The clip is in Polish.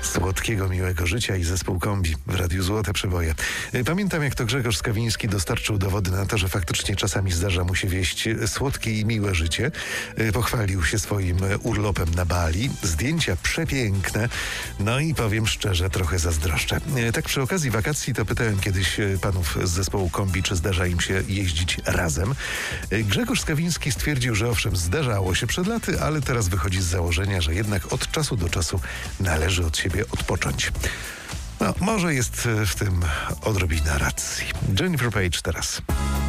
słodkiego, miłego życia i zespół Kombi w Radiu Złote Przeboje. Pamiętam, jak to Grzegorz Skawiński dostarczył dowody na to, że faktycznie czasami zdarza mu się wieść słodkie i miłe życie. Pochwalił się swoim urlopem na Bali. Zdjęcia przepiękne. No i powiem szczerze, trochę zazdroszczę. Tak przy okazji wakacji to pytałem kiedyś panów z zespołu Kombi, czy zdarza im się jeździć razem. Grzegorz Skawiński stwierdził, że owszem, zdarzało się przed laty, ale teraz wychodzi z założenia, że jednak od czasu do czasu należy od siebie odpocząć. No, może jest w tym odrobina racji. Jennifer Page teraz.